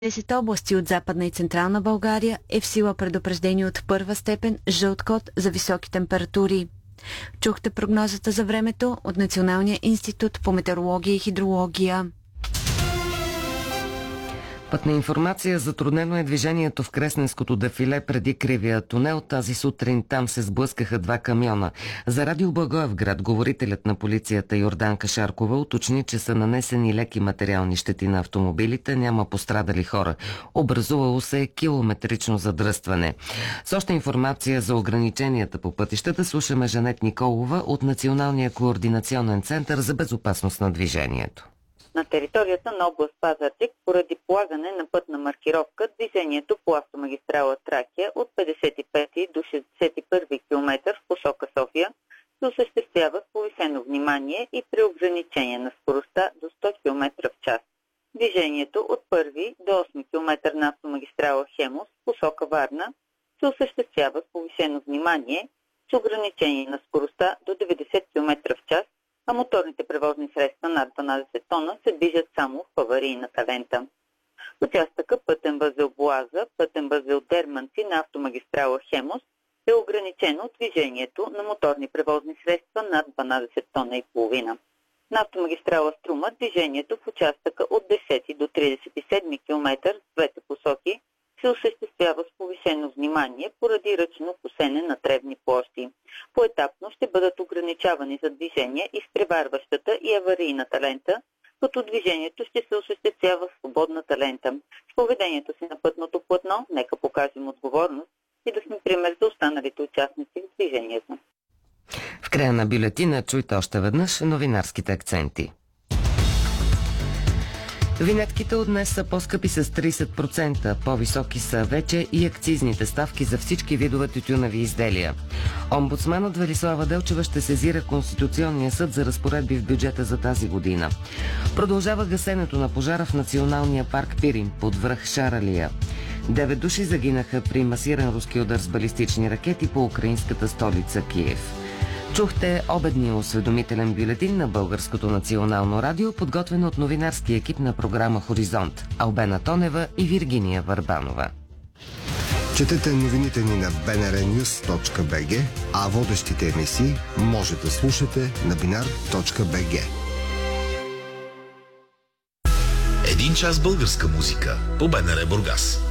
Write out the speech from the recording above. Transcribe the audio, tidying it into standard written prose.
10 области от Западна и Централна България е в сила предупреждение от първа степен жълт код за високи температури. Чухте прогнозата за времето от Националния институт по метеорология и хидрология. Пътна информация: затруднено е движението в Кресненското дефиле преди кривия тунел. Тази сутрин там се сблъскаха два камиона. За Радио Благоевград говорителят на полицията Йорданка Шаркова уточни, че са нанесени леки материални щети на автомобилите, няма пострадали хора. Образувало се километрично задръстване. С още информация за ограниченията по пътищата слушаме Жанет Николова от Националния координационен център за безопасност на движението. На територията на област Пазарджик, поради полагане на пътна маркировка, движението по автомагистрала Тракия от 55 до 61 км в посока София се осъществява с повишено внимание и при ограничение на скоростта до 100 км в час. Движението от 1 до 8 км на автомагистрала Хемус в посока Варна се осъществява с повишено внимание с ограничение на скоростта до 90 км в час, а моторните превозни средства над 12 тона се движат само в аварийната лента. Участъка пътен възел Боаза, пътен възел Дерманци на автомагистрала Хемус е ограничено движението на моторни превозни средства над 12 тона и половина. На автомагистрала Струма движението в участъка от 10 до 37 км в двете посоки се осъществява с повишено внимание поради ръчно косене на тревни площи. Поетапно ще бъдат ограничавани за движение изпреварващата и аварийната лента, като движението ще се осъществява в свободната лента. С поведението си на пътното платно нека покажем отговорност и да сме пример за останалите участници в движението. В края на бюлетина чуйте още веднъж новинарските акценти. Винетките от днес са по-скъпи с 30%. По-високи са вече и акцизните ставки за всички видове тютюневи изделия. Омбудсманът Велислава Делчева ще сезира Конституционния съд за разпоредби в бюджета за тази година. Продължава гасенето на пожара в Националния парк Пирин под връх Шаралия. 9 души загинаха при масиран руски удар с балистични ракети по украинската столица Киев. Чухте обедния осведомителен бюлетин на Българското национално радио, подготвен от новинарски екип на програма Хоризонт Албена Тонева и Виргиния Върбанова. Четете новините ни на bnrnews.bg, а водещите емисии може да слушате на binar.bg. Един час българска музика по БНР Бургас.